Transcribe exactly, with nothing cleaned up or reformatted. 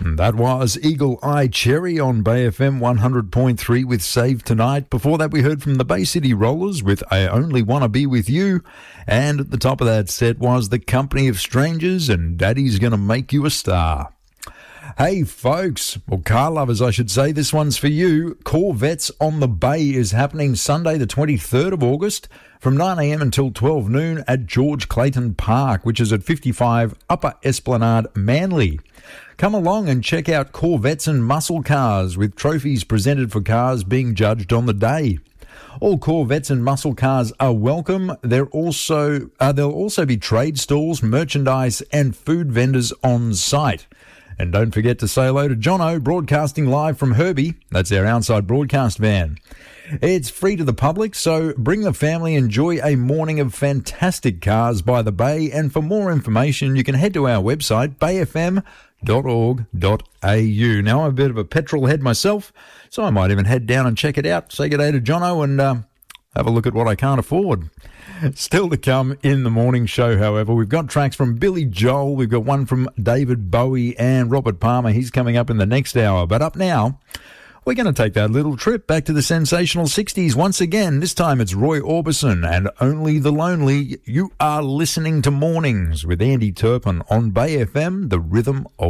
That was Eagle Eye Cherry on Bay F M one hundred point three with Save Tonight. Before that, we heard from the Bay City Rollers with I Only Wanna Be With You. And at the top of that set was The Company of Strangers and Daddy's Gonna Make You a Star. Hey folks, or car lovers I should say, this one's for you. Corvettes on the Bay is happening Sunday the twenty-third of August from nine a.m. until twelve noon at George Clayton Park, which is at fifty-five Upper Esplanade, Manly. Come along and check out Corvettes and muscle cars with trophies presented for cars being judged on the day. All Corvettes and muscle cars are welcome. There also uh, there'll also be trade stalls, merchandise and food vendors on site. And don't forget to say hello to Jono, broadcasting live from Herbie. That's our outside broadcast van. It's free to the public, so bring the family, enjoy a morning of fantastic cars by the Bay. And for more information, you can head to our website, bay f m dot org dot a u. Now, I'm a bit of a petrol head myself, so I might even head down and check it out, say good day to Jono, and uh, have a look at what I can't afford. Still to come in the morning show, however, we've got tracks from Billy Joel, we've got one from David Bowie and Robert Palmer. He's coming up in the next hour. But up now, we're going to take that little trip back to the sensational sixties once again. This time it's Roy Orbison and Only the Lonely. You are listening to Mornings with Andy Turpin on Bay F M, the rhythm of